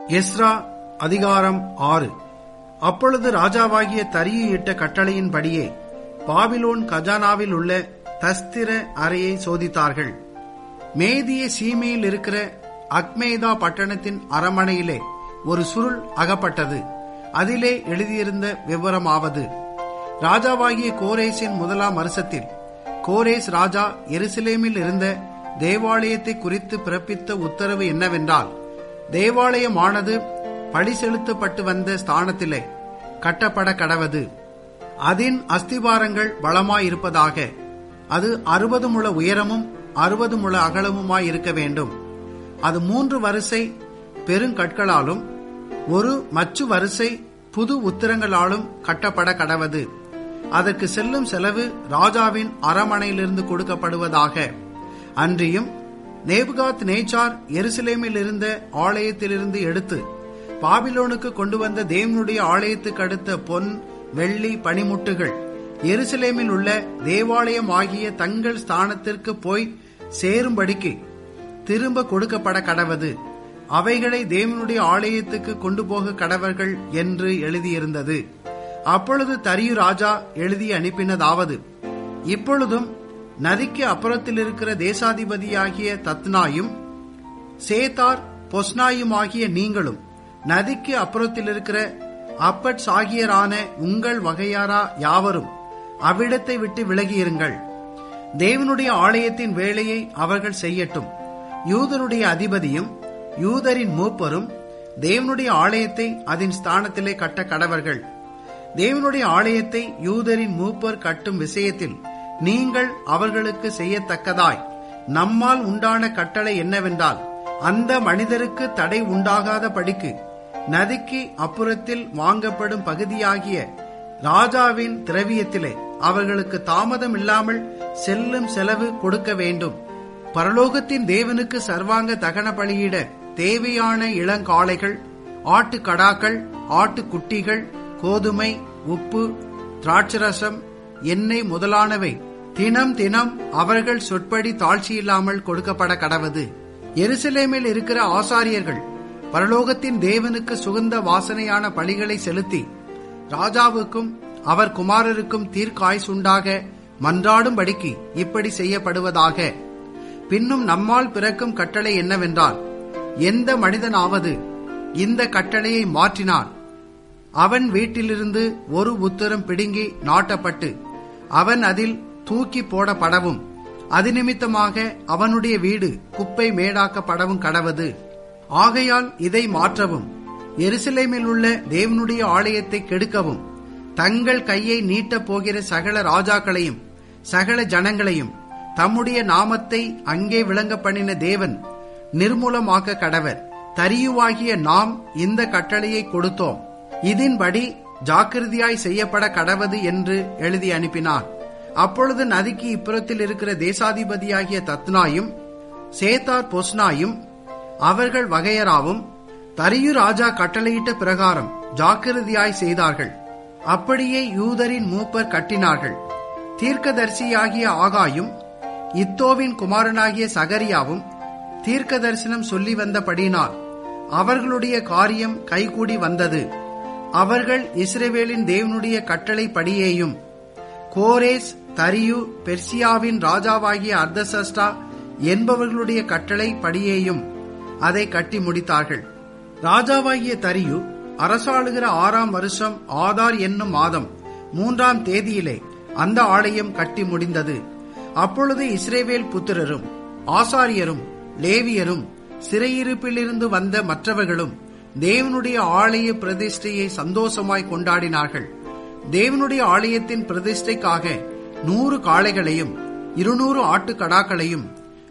Ezra அதிகாரம் 6. அப்பொழுது ராஜாவாகிய தரியு இட்ட கட்டளையின்படியே பாபிலோன் கஜானாவில் உள்ள தஸ்திர அறையை சோதித்தார்கள். மேதிய சீமையில் இருக்கிற அக்மேதா பட்டணத்தின் அரமனையிலே ஒரு சுருள் அகப்பட்டது. அதிலே எழுதியிருந்த விவரமாவது: ராஜாவாகிய கோரேசின் முதலாம் வருஷத்தில் கோரேஸ் ராஜா எருசலேமில் இருந்த தேவாலயத்தை குறித்து பிறப்பித்த உத்தரவு என்னவென்றால், தேவாலயமானது பழி செலுத்தப்பட்டு வந்த ஸ்தானத்திலே கட்டப்பட கடவது. அதன் அஸ்திபாரங்கள் பலமாயிருப்பதாக. அது 60 முழ உயரமும் 60 முழ அகலமுமாயிருக்க வேண்டும். அது 3 வரிசை பெருங்கற்களாலும் 1 மச்சு வரிசை புது உத்திரங்களாலும் கட்டப்பட கடவது. அதற்கு செல்லும் செலவு ராஜாவின் அரமனையிலிருந்து கொடுக்கப்படுவதாக. அன்றியும் நேபுகாத் நேச்சார் எருசலேமில் இருந்த ஆலயத்திலிருந்து எடுத்து பாபிலோனுக்கு கொண்டு வந்த தேவனுடைய ஆலயத்துக்கு அடுத்த பொன் வெள்ளி பனிமுட்டுகள் எருசலேமில் உள்ள தேவாலயம் ஆகிய தங்கள் ஸ்தானத்திற்கு போய் சேரும்படிக்கு திரும்ப கொடுக்கப்பட கடவது. அவைகளை தேவனுடைய ஆலயத்துக்கு கொண்டு போக கடவர்கள் என்று எழுதியிருந்தது. அப்பொழுது தரியு ராஜா எழுதி அனுப்பினதாவது: இப்பொழுதும் நதிக்கு அப்புறத்தில் இருக்கிற தேசாதிபதியாகிய தத்னாயும் சேத்தார் பொஸ்னாயுமாகிய நீங்களும் நதிக்கு அப்புறத்தில் இருக்கிற அப்பட் சாகியரான உங்கள் வகையாரா யாவரும் அவ்விடத்தை விட்டு விலகியிருங்கள். தேவனுடைய ஆலயத்தின் வேலையை அவர்கள் செய்யட்டும். யூதருடைய அதிபதியும் யூதரின் மூப்பரும் தேவனுடைய ஆலயத்தை அதன் ஸ்தானத்திலே கட்ட கடவர்கள். தேவனுடைய ஆலயத்தை யூதரின் மூப்பர் கட்டும் விஷயத்தில் நீங்கள் அவர்களுக்கு செய்யத்தக்கதாய் நம்மால் உண்டான கட்டளை என்னவென்றால், அந்த மனிதருக்கு தடை உண்டாகாத படிக்கு நதிக்கு அப்புறத்தில் வாங்கப்படும் பகுதியாகிய ராஜாவின் திரவியத்திலே அவர்களுக்கு தாமதம் இல்லாமல் செல்லும் செலவு கொடுக்க வேண்டும். பரலோகத்தின் தேவனுக்கு சர்வாங்க தகன பலியிட தேவையான இளங்காளைகள், ஆட்டுக்கடாக்கள், ஆட்டுக்குட்டிகள், கோதுமை, உப்பு, திராட்சரசம், எண்ணெய் முதலானவை தினம் தினம் அவர்கள் சொற்படி தாழ்ச்சியில்லாமல் கொடுக்கப்பட கடவது. எருசலேமில் இருக்கிற ஆசாரியர்கள் பரலோகத்தின் தேவனுக்கு சுகந்த வாசனையான பலிகளை செலுத்தி ராஜாவுக்கும் அவர் குமாரருக்கும் தீர்க்காயுசுண்டாக மன்றாடும்படிக்கு இப்படி செய்யப்படுவதாக. பின்னும் நம்மால் பிறக்கும் கட்டளை என்னவென்றால், எந்த மனிதனாவது இந்த கட்டளையை மாற்றினான் அவன் வீட்டிலிருந்து ஒரு உத்தரம் பிடுங்கி நாட்டப்பட்டு அவன் அதில் தூக்கி போடப்படவும், அது நிமித்தமாக அவனுடைய வீடு குப்பை மேடாக்கப்படவும் கடவது. ஆகையால் இதை மாற்றவும், எருசலேமில் உள்ள தேவனுடைய ஆலயத்தை கெடுக்கவும் தங்கள் கையை நீட்டப் போகிற சகல ராஜாக்களையும் சகல ஜனங்களையும் தம்முடைய நாமத்தை அங்கே விளங்க பண்ணின தேவன் நிர்மூலமாக்க கடவர். தரியுவாகிய நாம் இந்த கட்டளையை கொடுத்தோம். இதன்படி ஜாக்கிரதையாய் செய்யப்பட கடவது என்று எழுதி அனுப்பினார். அப்பொழுது நதிக்கு இப்புறத்தில் இருக்கிற தேசாதிபதியாகிய தத்னாயும் சேத்தார் பொஸ்னாயும் அவர்கள் வகையராவும் தரியு ராஜா கட்டளையிட்ட பிரகாரம் ஜாக்கிரதையாய் செய்தார்கள். அப்படியே யூதரின் மூப்பர் கட்டினார்கள். தீர்க்கதரிசியாகிய ஆகாயும் இத்தோவின் குமாரனாகிய சகரியாவும் தீர்க்க தரிசனம் சொல்லி வந்தபடினால் அவர்களுடைய காரியம் கைகூடி வந்தது. அவர்கள் இஸ்ரவேலின் தேவனுடைய கட்டளை படியேயும் கோரேஸ், தரியு, பெர்சியாவின் ராஜாவாகிய அர்தசஷ்டா என்பவர்களுடைய கட்டளை படியேயும் அதை கட்டி முடித்தார்கள். ராஜாவாகிய தரியு அரசாளுகிற 6ஆம் வருஷம் ஆதார் என்னும் மாதம் 3ஆம் தேதியிலே அந்த ஆலயம் கட்டி முடிந்தது. அப்பொழுது இஸ்ரவேல் புத்திரரும் ஆசாரியரும் லேவியரும் சிறையிருப்பிலிருந்து வந்த மற்றவர்களும் தேவனுடைய ஆலய பிரதிஷ்டையை சந்தோஷமாய் கொண்டாடினார்கள். தேவனுடைய ஆலயத்தின் பிரதிஷ்டைக்காக 100 காளைகளையும் 200 ஆட்டுக்கடாக்களையும்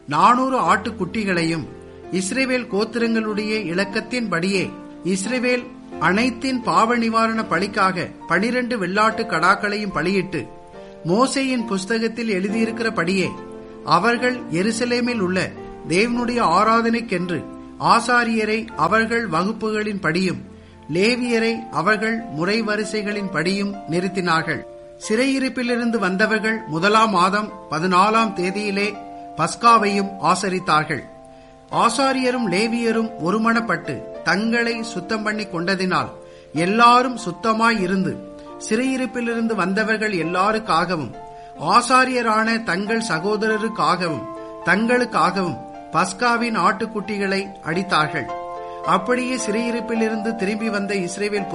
400 ஆட்டுக்குட்டிகளையும் இஸ்ரவேல் கோத்திரங்களுடைய இலக்கத்தின்படியே இஸ்ரவேல் அனைத்தின் பாவ நிவாரண பலிக்காக 12 வெள்ளாட்டு கடாக்களையும் பலியிட்டு, மோசேயின் புஸ்தகத்தில் எழுதியிருக்கிறபடியே அவர்கள் எருசலேமில் உள்ள தேவனுடைய ஆராதனைக்கென்று ஆசாரியரை அவர்கள் வகுப்புகளின் படியும் லேவியரை அவர்கள் முறை வரிசைகளின் படியும் நிறுத்தினார்கள். சிறையிருப்பிலிருந்து வந்தவர்கள் 1ஆம் மாதம் 14ஆம் தேதியிலே பஸ்காவையும் ஆசரித்தார்கள். ஆசாரியரும் லேவியரும் ஒருமனப்பட்டு தங்களை சுத்தம் பண்ணி கொண்டதினால் எல்லாரும் சுத்தமாய் இருந்து சிறையிருப்பிலிருந்து வந்தவர்கள் எல்லாருக்காகவும் ஆசாரியரான தங்கள் சகோதரருக்காகவும் தங்களுக்காகவும் பஸ்காவின் ஆட்டுக்குட்டிகளை அடித்தார்கள். அப்படியே சிறையிருப்பிலிருந்து திரும்பி வந்த இஸ்ரவேல்